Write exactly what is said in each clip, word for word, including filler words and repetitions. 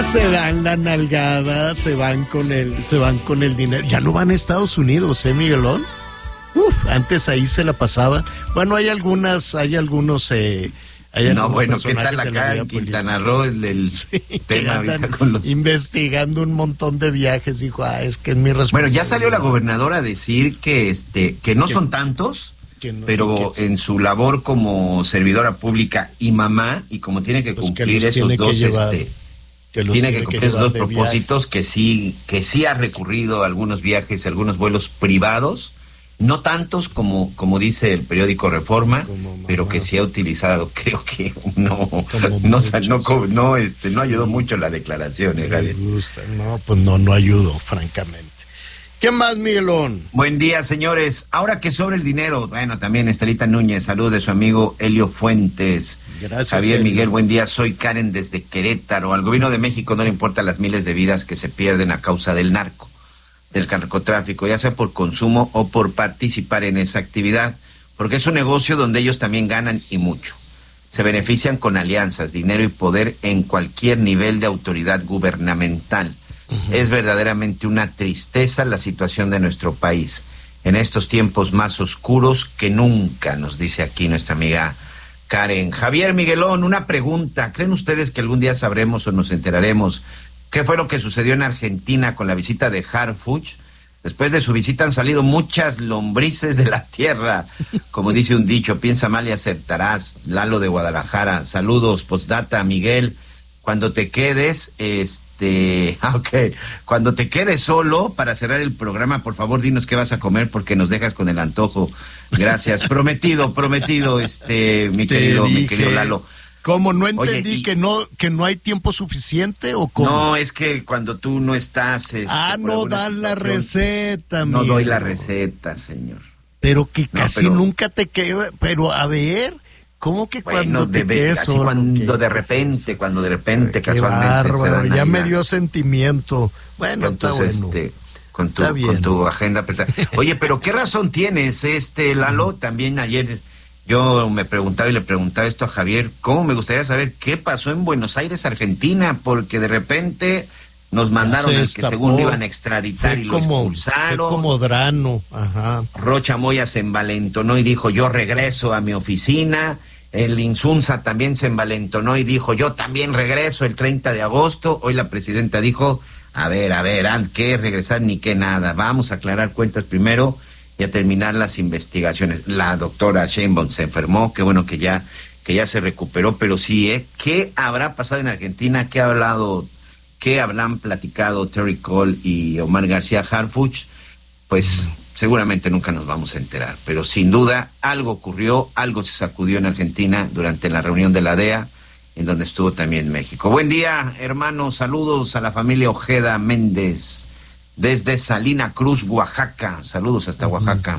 Se dan la nalgada, se van con el, se van con el dinero. Ya no van a Estados Unidos, ¿eh, Miguelón? Uf, antes ahí se la pasaban. Bueno, hay algunas, hay algunos... Eh, Hay no, bueno, ¿qué tal acá en Quintana Roo el, el sí, tema ahorita con los... investigando un montón de viajes? Dijo, ah, es que es mi responsabilidad. Bueno, ya salió la gobernadora a decir que este que no que, son tantos, no, pero que en su labor como servidora pública y mamá, y como tiene que pues cumplir que esos dos, que llevar, este, que tiene, tiene que cumplir que esos dos propósitos, viaje. que sí, que sí ha recurrido a algunos viajes, a algunos vuelos privados. No tantos como como dice el periódico Reforma, pero que sí ha utilizado. Creo que no no no, no este no ayudó mucho la declaración. ¿eh, Les gusta. No, pues no no ayudó, francamente. ¿Qué más, Miguelón? Buen día, señores. Ahora que sobre el dinero, bueno, también Estelita Núñez, salud de su amigo Helio Fuentes. Gracias, Javier Helio. Miguel, buen día. Soy Karen desde Querétaro. Al gobierno de México no le importan las miles de vidas que se pierden a causa del narco. del narcotráfico, ya sea por consumo o por participar en esa actividad, porque es un negocio donde ellos también ganan y mucho. Se benefician con alianzas, dinero y poder en cualquier nivel de autoridad gubernamental. Uh-huh. Es verdaderamente una tristeza la situación de nuestro país en estos tiempos más oscuros que nunca, nos dice aquí nuestra amiga Karen. Javier Miguelón, una pregunta. ¿Creen ustedes que algún día sabremos o nos enteraremos qué fue lo que sucedió en Argentina con la visita de Harfuch? Después de su visita han salido muchas lombrices de la tierra. Como dice un dicho, piensa mal y acertarás. Lalo de Guadalajara. Saludos, postdata, Miguel. Cuando te quedes, este... Ok. Cuando te quedes solo, para cerrar el programa, por favor, dinos qué vas a comer porque nos dejas con el antojo. Gracias. Prometido, prometido, este, mi te querido, dije... mi querido Lalo. ¿Cómo? No entendí. Oye, y... que no que no hay tiempo suficiente o cómo. No, es que cuando tú no estás... Este, ah, no dan la receta, No doy la receta, señor. Pero que casi no, pero... nunca te queda... Pero a ver, ¿cómo que bueno, cuando te quedes solo? Cuando de repente, cuando de repente, qué casualmente... Bárbaro, ya me dio sentimiento. Bueno, entonces, está bueno. Este, con tu, con tu agenda apretada. Oye, pero ¿qué razón tienes, este Lalo? También ayer... Yo me preguntaba y le preguntaba esto a Javier, ¿cómo me gustaría saber qué pasó en Buenos Aires, Argentina? Porque de repente nos mandaron el que según lo iban a extraditar fue y como, lo expulsaron. Fue como Drano, ajá. Rocha Moya se envalentonó y dijo, yo regreso a mi oficina. El Insunza también se envalentonó y dijo, yo también regreso el treinta de agosto. Hoy la presidenta dijo, a ver, a ver, ¿qué regresar ni qué nada? Vamos a aclarar cuentas primero y a terminar las investigaciones. La doctora Sheinbaum se enfermó, qué bueno que ya que ya se recuperó, pero sí, ¿eh? ¿Qué habrá pasado en Argentina? ¿Qué ha hablado, qué habrán platicado Terry Cole y Omar García Harfuch? Pues seguramente nunca nos vamos a enterar, pero sin duda algo ocurrió, algo se sacudió en Argentina durante la reunión de la D E A, en donde estuvo también México. Buen día, hermanos, saludos a la familia Ojeda Méndez, desde Salina Cruz, Oaxaca. Saludos hasta Oaxaca.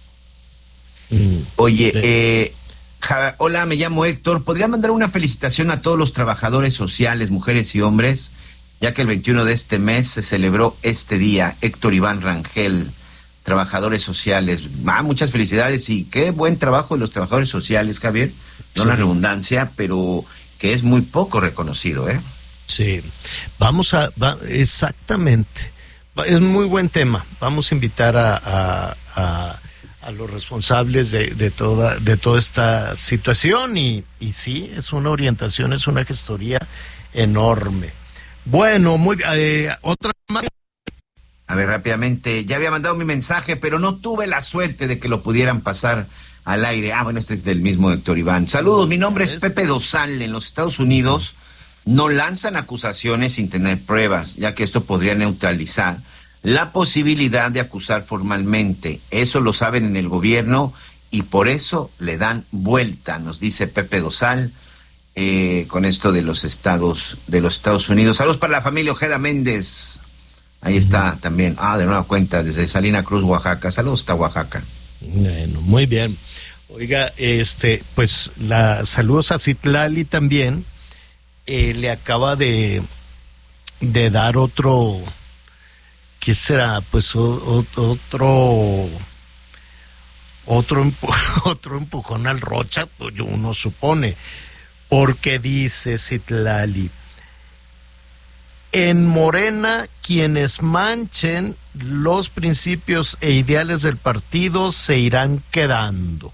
Oye, eh, ja, hola, me llamo Héctor. ¿Podría mandar una felicitación a todos los trabajadores sociales, mujeres y hombres, ya que el veintiuno de este mes se celebró este día? Héctor Iván Rangel, trabajadores sociales. Ah, muchas felicidades y qué buen trabajo de los trabajadores sociales, Javier. No sí. La redundancia, pero que es muy poco reconocido, ¿eh? Sí, vamos a... Va, exactamente. Es muy buen tema. Vamos a invitar a, a, a, a los responsables de, de toda de toda esta situación y, y sí, es una orientación, es una gestoría enorme. Bueno, muy eh, otra más. A ver, rápidamente, ya había mandado mi mensaje, pero no tuve la suerte de que lo pudieran pasar al aire. Ah, bueno, este es del mismo Héctor Iván. Saludos, mi nombre es Pepe Dosal. En los Estados Unidos no lanzan acusaciones sin tener pruebas, ya que esto podría neutralizar la posibilidad de acusar formalmente. Eso lo saben en el gobierno y por eso le dan vuelta, nos dice Pepe Dosal, eh, con esto de los Estados de los Estados Unidos. Saludos para la familia Ojeda Méndez. Ahí está también. Ah, de nueva cuenta, desde Salina Cruz, Oaxaca. Saludos hasta Oaxaca. Bueno, muy bien. Oiga, este, pues la saludos a Citlali también. Eh, le acaba de de dar otro, ¿qué será? Pues o, o, otro otro empu- otro empujón al Rocha, pues uno supone, porque dice Citlali, en Morena, quienes manchen los principios e ideales del partido se irán quedando.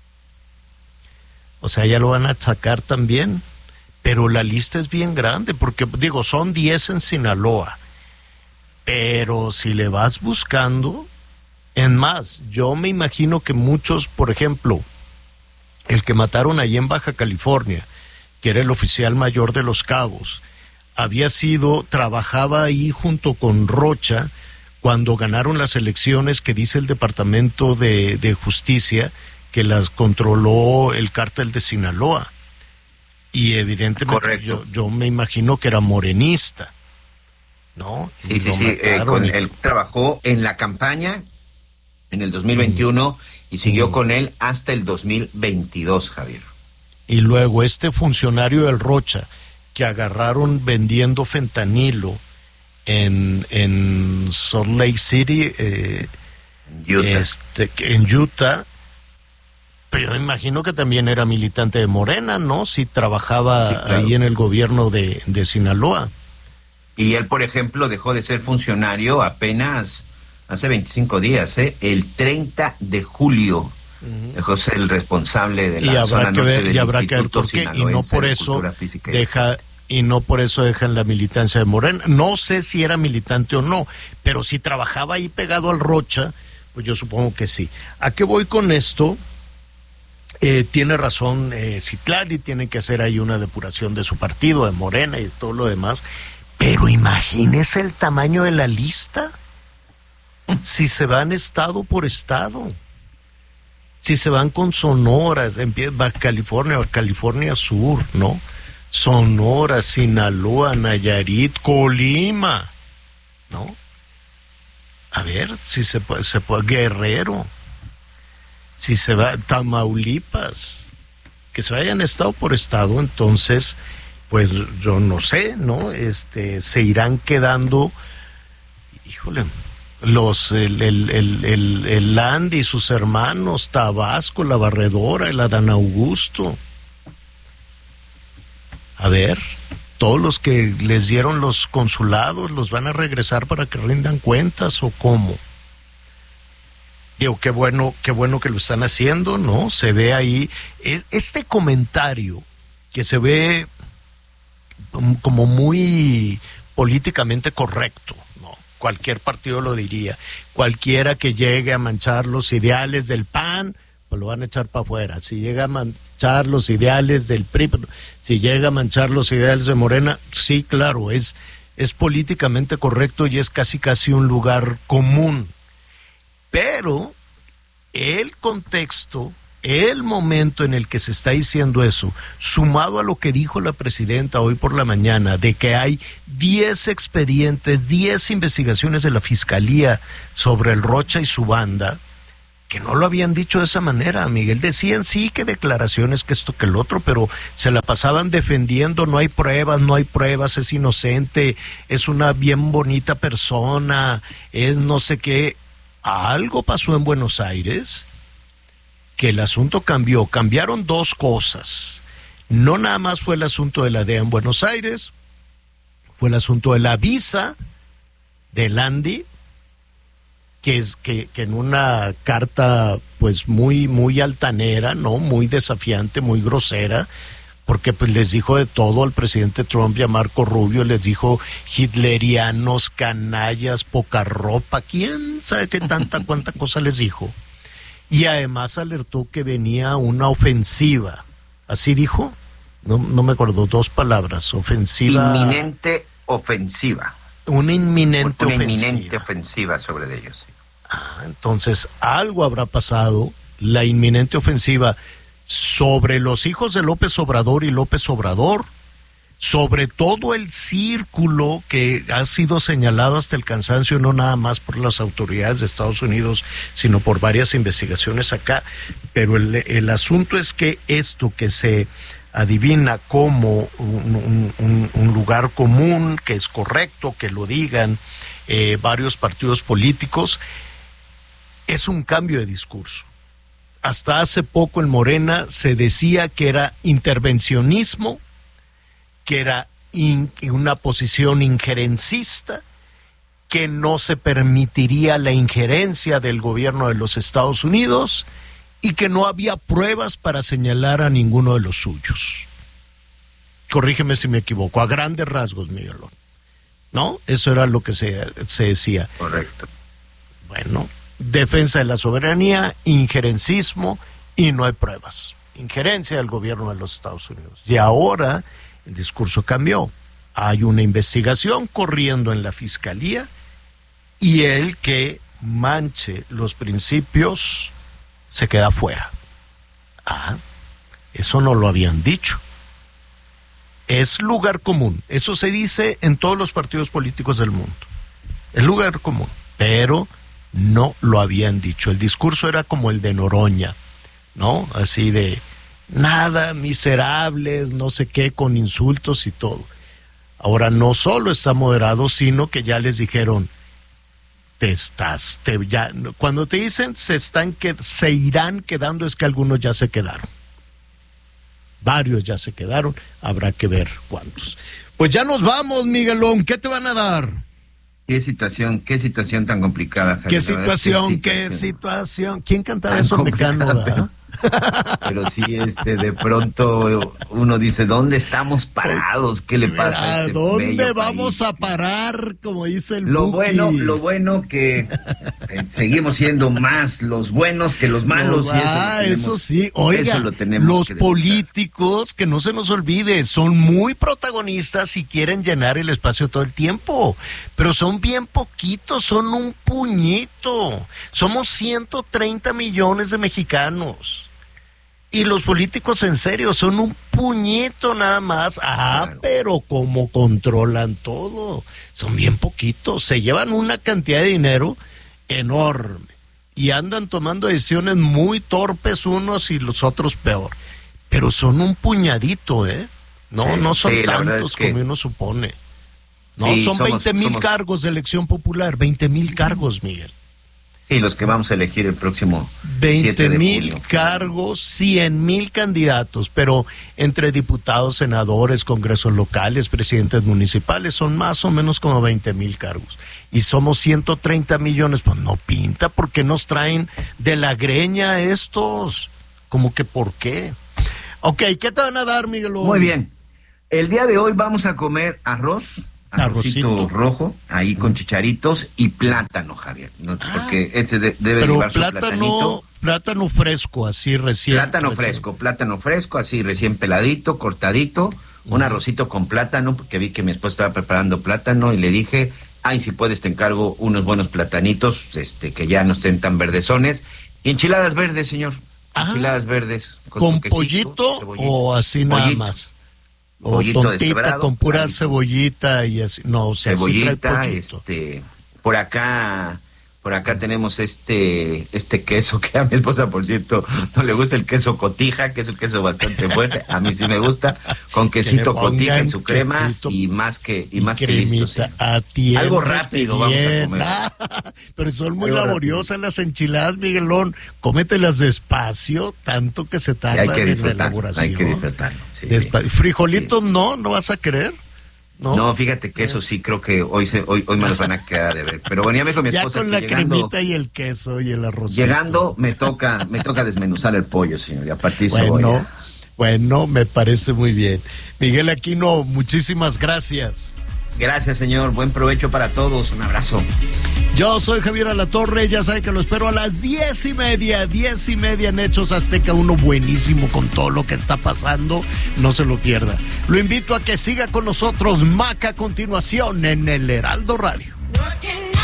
O sea, ya lo van a sacar también, pero la lista es bien grande, porque digo, son diez en Sinaloa, pero si le vas buscando, en más, yo me imagino que muchos, por ejemplo, el que mataron allí en Baja California, que era el oficial mayor de Los Cabos, había sido, trabajaba ahí junto con Rocha cuando ganaron las elecciones que dice el Departamento de, de Justicia que las controló el cártel de Sinaloa. Y evidentemente yo, yo me imagino que era morenista, ¿no? Sí, sí, sí, eh, con, y... él trabajó en la campaña en el dos mil veintiuno mm. y siguió mm. con él hasta el dos mil veintidós, Javier. Y luego este funcionario del Rocha, que agarraron vendiendo fentanilo en, en Salt Lake City, eh, Utah. Este, en Utah, pero yo me imagino que también era militante de Morena, ¿no? Si trabajaba sí, claro. ahí en el gobierno de, de Sinaloa. Y él, por ejemplo, dejó de ser funcionario apenas hace veinticinco días, ¿eh? El treinta de julio uh-huh. dejó ser el responsable de la y zona habrá que norte ver, del y habrá que ver por qué, y no por eso deja... y no por eso dejan la militancia de Morena. No sé si era militante o no, pero si trabajaba ahí pegado al Rocha, pues yo supongo que sí. ¿A qué voy con esto? Eh, tiene razón eh, Citlali, tiene que hacer ahí una depuración de su partido, de Morena y todo lo demás, pero imagínese el tamaño de la lista, si se van estado por estado, si se van con Sonora, Baja California, Baja California Sur, ¿no? Sonora, Sinaloa, Nayarit, Colima, ¿no? A ver, si se puede, se puede, Guerrero, si se va, Tamaulipas, que se vayan estado por estado, entonces, pues yo no sé, ¿no? Este, se irán quedando, híjole, los, el, el, el, el, el Landy y sus hermanos, Tabasco, la Barredora, el Adán Augusto. A ver, todos los que les dieron los consulados, ¿los van a regresar para que rindan cuentas o cómo? Digo, qué bueno, qué bueno que lo están haciendo, ¿no? Se ve ahí, este comentario que se ve como muy políticamente correcto, ¿no? Cualquier partido lo diría. Cualquiera que llegue a manchar los ideales del P A N, pues lo van a echar para afuera. Si llega a manchar los ideales del P R I, si llega a manchar los ideales de Morena, sí, claro, es, es políticamente correcto y es casi casi un lugar común. Pero el contexto, el momento en el que se está diciendo eso, sumado a lo que dijo la presidenta hoy por la mañana, de que hay diez expedientes, diez investigaciones de la Fiscalía sobre el Rocha y su banda, que no lo habían dicho de esa manera, Miguel. Decían sí que declaraciones, que esto, que el otro, pero se la pasaban defendiendo, no hay pruebas, no hay pruebas, es inocente, es una bien bonita persona, es no sé qué. Algo pasó en Buenos Aires, que el asunto cambió, cambiaron dos cosas. No nada más fue el asunto de la D E A en Buenos Aires, fue el asunto de la visa de Landy, que es que, que en una carta pues muy muy altanera, no, muy desafiante, muy grosera, porque pues les dijo de todo al presidente Trump y a Marco Rubio, les dijo hitlerianos, canallas, poca ropa, quién sabe qué tanta cuánta cosa les dijo. Y además alertó que venía una ofensiva, ¿así dijo? No, no me acuerdo, dos palabras, ofensiva. Inminente ofensiva. Una inminente una ofensiva. inminente ofensiva sobre ellos. Ah, entonces algo habrá pasado, la inminente ofensiva sobre los hijos de López Obrador y López Obrador, sobre todo el círculo que ha sido señalado hasta el cansancio, no nada más por las autoridades de Estados Unidos, sino por varias investigaciones acá. Pero el, el asunto es que esto que se adivina como un, un, un lugar común, que es correcto que lo digan eh, varios partidos políticos, es un cambio de discurso. Hasta hace poco en Morena se decía que era intervencionismo, que era in, una posición injerencista, que no se permitiría la injerencia del gobierno de los Estados Unidos y que no había pruebas para señalar a ninguno de los suyos. Corrígeme si me equivoco, a grandes rasgos, Miguelón, ¿no? Eso era lo que se, se decía. Correcto. Bueno, defensa de la soberanía, injerencismo, y no hay pruebas. Injerencia del gobierno de los Estados Unidos. Y ahora el discurso cambió. Hay una investigación corriendo en la Fiscalía y el que manche los principios se queda fuera. Ah, eso no lo habían dicho. Es lugar común. Eso se dice en todos los partidos políticos del mundo. Es lugar común. Pero no lo habían dicho. El discurso era como el de Noroña, ¿no? Así de nada, miserables, no sé qué, con insultos y todo. Ahora no solo está moderado, sino que ya les dijeron, te estás, te, ya, cuando te dicen se están que se irán quedando, es que algunos ya se quedaron. Varios ya se quedaron, habrá que ver cuántos. Pues ya nos vamos, Miguelón, ¿qué te van a dar? Qué situación, qué situación tan complicada, Javier. ¿Qué situación, qué, qué situación? ¿Quién cantaba eso, Mecano? Pero, pero sí, este, de pronto uno dice, ¿dónde estamos parados? ¿Qué le pasa a este ¿Dónde vamos país? a parar? Como dice el Lo Buki. bueno, lo bueno que eh, seguimos siendo más los buenos que los malos. No, y eso, ah, tenemos, eso sí, oiga, eso lo tenemos los que demostrar. políticos, que no se nos olvide, son muy protagonistas y quieren llenar el espacio todo el tiempo, pero son bien poquitos, son un puñito. Somos ciento treinta millones de mexicanos. Y los políticos, en serio, son un puñito nada más. Ah, claro. Pero como controlan todo. Son bien poquitos. Se llevan una cantidad de dinero enorme. Y andan tomando decisiones muy torpes unos y los otros peor. Pero son un puñadito, ¿eh? No, sí, no son sí, tantos es que... como uno supone. No, sí, son somos, veinte mil somos... cargos de elección popular. veinte mil cargos, Miguel. Y los que vamos a elegir el próximo veinte mil cargos, cien mil candidatos, pero entre diputados, senadores, congresos locales, presidentes municipales, son más o menos como veinte mil cargos. Y somos ciento treinta millones, pues no pinta, porque nos traen de la greña estos, como que ¿por qué? Ok, ¿qué te van a dar, Miguel? Muy bien, el día de hoy vamos a comer arroz. Arrocito, arrocito rojo, ahí con chicharitos y plátano, Javier, ¿no? Ah, porque este de, debe pero llevar plátano, su platanito. Plátano fresco, así recién. Plátano recién. fresco, plátano fresco, así recién peladito, cortadito, uh-huh. Un arrocito con plátano, porque vi que mi esposa estaba preparando plátano y le dije, ay, si puedes te encargo unos buenos platanitos, este, que ya no estén tan verdezones. Y enchiladas verdes, señor, ah, enchiladas verdes. ¿Con, ¿con pollito cebollita. O así nada pollito. Más? O Pollito tontita con pura ahí, cebollita y así, no, o sea, cebollita, este, por acá, por acá tenemos este, este queso que a mi esposa, por cierto, no le gusta el queso cotija, que es un queso bastante fuerte, a mí sí me gusta, con quesito cotija en su crema y más que, y, y más cremita, que listo. Sí. Algo rápido vamos a comer. Ah, pero son muy Algo laboriosas rápido. Las enchiladas, Miguelón, cómetelas despacio, tanto que se tarda en la elaboración. Hay que disfrutarlo. Sí, Despa- Frijolitos sí. no, ¿no vas a querer? No, no fíjate que eso sí creo que hoy se, hoy, hoy me los van a quedar de ver. Pero bueno, ya me dijo mi esposa ya con que la llegando, cremita y el queso y el arroz. Llegando me toca, me toca desmenuzar el pollo, señor, y a partir de bueno, cebolla. Bueno, me parece muy bien. Miguel Aquino, muchísimas gracias. Gracias, señor. Buen provecho para todos. Un abrazo. Yo soy Javier Alatorre, ya saben que lo espero a las diez y media, diez y media en Hechos Azteca, uno buenísimo con todo lo que está pasando, no se lo pierda. Lo invito a que siga con nosotros, Maca, a continuación en el Heraldo Radio.